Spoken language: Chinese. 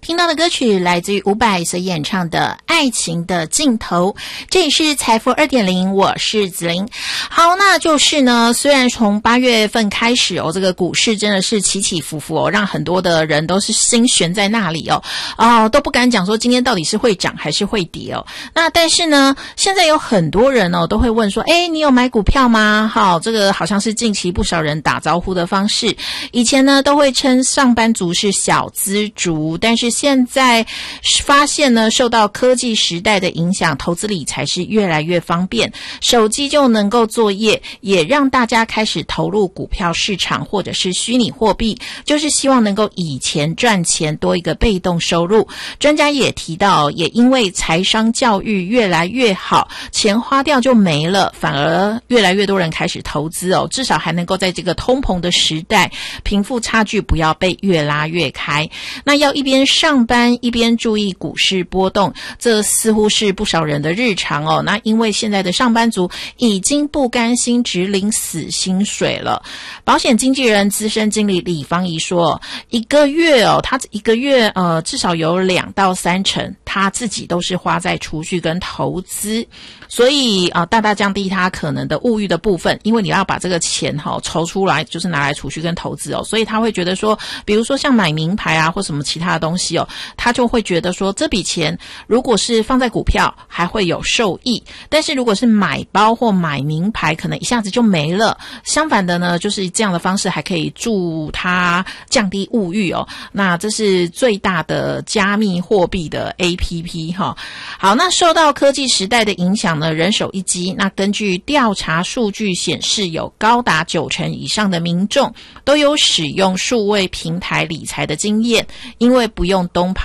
听到的歌曲来自于伍佰所演唱的《爱情的尽头》，这里是财富 2.0， 我是子琳。好，那就是呢，虽然从8月份开始这个股市真的是起起伏伏让很多的人都是心悬在那里都不敢讲说今天到底是会涨还是会跌那但是呢，现在有很多人都会问说，你有买股票吗？好，这个好像是近期不少人打招呼的方式。以前呢，都会称上班族是小资族，但是现在发现呢，受到科技时代的影响，投资理财是越来越方便，手机就能够作业，也让大家开始投入股票市场或者是虚拟货币，就是希望能够以钱赚钱，多一个被动收入。专家也提到，也因为财商教育越来越好，钱花掉就没了，反而越来越多人开始投资至少还能够在这个通膨的时代，贫富差距不要被越拉越开。那要一边上班一边注意股市波动，这似乎是不少人的日常那因为现在的上班族已经不甘心只领死薪水了。保险经纪人资深经理李芳怡说，一个月他一个月至少有2到3成他自己都是花在储蓄跟投资，所以大大降低他可能的物欲的部分，因为你要把这个钱筹出来，就是拿来储蓄跟投资所以他会觉得说，比如说像买名牌或什么其他的东西他就会觉得说，这笔钱如果是放在股票还会有受益，但是如果是买包或买名牌可能一下子就没了。相反的呢，就是这样的方式还可以助他降低物欲那这是最大的加密货币的 APP 好，那受到科技时代的影响呢，人手一机。那根据调查数据显示，有高达90%以上的民众都有使用数位平台理财的经验，因为不用东跑